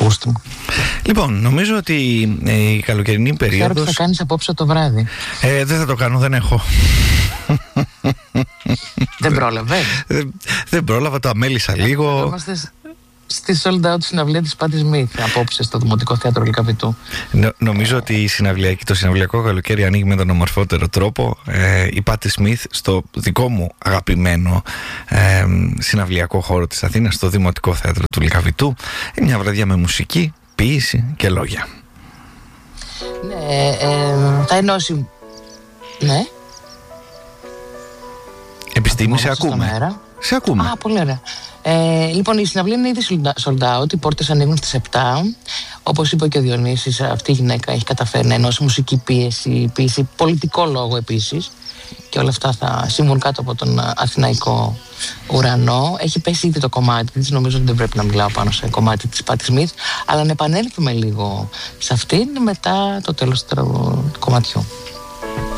γούστη μου. Λοιπόν, νομίζω ότι η καλοκαιρινή περίοδος... Ξέρω τι θα κάνεις απόψε το βράδυ. Δεν θα το κάνω, δεν έχω. Δεν πρόλαβε. Δεν πρόλαβα, το αμέλησα λίγο. Είμαστε στη sold out συναυλία της Πάτη Σμιθ απόψε στο Δημοτικό Θέατρο Λυκαβητού. Νομίζω ότι το συναυλιακό καλοκαίρι ανοίγει με τον ομορφότερο τρόπο. Η Πάτη Σμιθ στο δικό μου αγαπημένο συναυλιακό χώρο της Αθήνας, στο Δημοτικό Θέατρο του Λυκαβητού. Είναι μια βραδιά με μουσική, ποίηση και λόγια. Ναι, θα ενώσει. Ναι. Επιστήμη, σε ακούμε. Σε ακούμε. Α, πολύ ωραία. Λοιπόν, η συναυλία είναι ήδη sold out. Οι πόρτες ανοίγουν στις 7. Όπως είπε και ο Διονύσης, αυτή η γυναίκα έχει καταφέρει να ενώσει μουσική πίεση, πολιτικό λόγο επίσης. Και όλα αυτά θα συμβούν κάτω από τον αθηναϊκό ουρανό. Έχει πέσει ήδη το κομμάτι της. Νομίζω ότι δεν πρέπει να μιλάω πάνω σε κομμάτι της Πάτη Σμιθ. Αλλά να επανέλθουμε λίγο σε αυτήν μετά το τέλος του κομματιού.